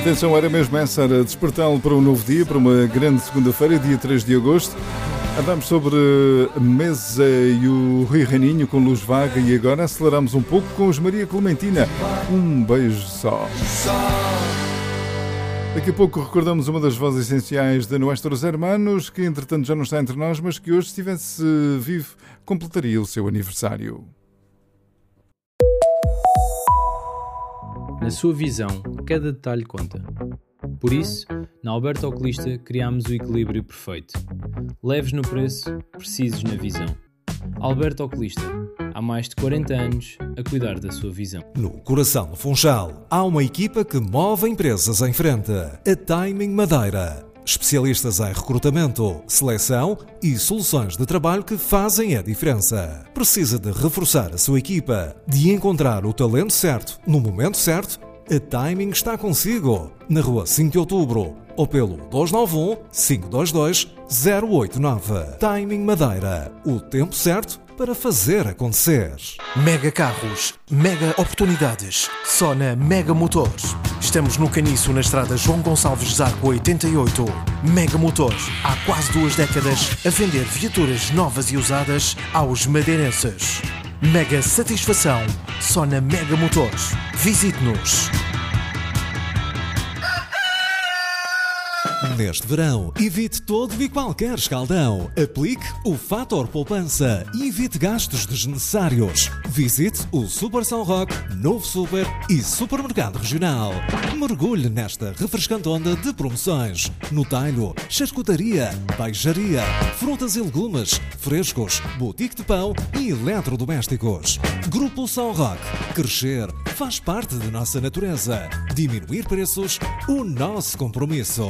intenção era mesmo essa, era despertá-lo para um novo dia, para uma grande segunda-feira, dia 3 de agosto. Andamos sobre a mesa e o Rui Raninho com luz vaga e agora aceleramos um pouco com os Maria Clementina. Um beijo só. Daqui a pouco recordamos uma das vozes essenciais de Nuestros Hermanos, que entretanto já não está entre nós, mas que hoje, se estivesse vivo, completaria o seu aniversário. Na sua visão, cada detalhe conta. Por isso, na Alberto Oculista criámos o equilíbrio perfeito. Leves no preço, precisos na visão. Alberto Oculista, há mais de 40 anos a cuidar da sua visão. No coração do Funchal, há uma equipa que move empresas em frente. A Timing Madeira. Especialistas em recrutamento, seleção e soluções de trabalho que fazem a diferença. Precisa de reforçar a sua equipa, de encontrar o talento certo no momento certo? A Timing está consigo. Na rua 5 de Outubro ou pelo 291-522-089. Timing Madeira. O tempo certo para fazer acontecer. Mega Carros, mega oportunidades, só na Mega Motores. Estamos no Caniço, na estrada João Gonçalves Zarco 88. Mega Motores, há quase 2 décadas a vender viaturas novas e usadas aos madeirenses. Mega satisfação, só na Mega Motores. Visite-nos. Neste verão, evite todo e qualquer escaldão. Aplique o Fator Poupança e evite gastos desnecessários. Visite o Super São Roque, Novo Super e Supermercado Regional. Mergulhe nesta refrescante onda de promoções. No talho, charcutaria, peixaria, frutas e legumes, frescos, boutique de pão e eletrodomésticos. Grupo São Roque. Crescer faz parte de nossa natureza. Diminuir preços, o nosso compromisso.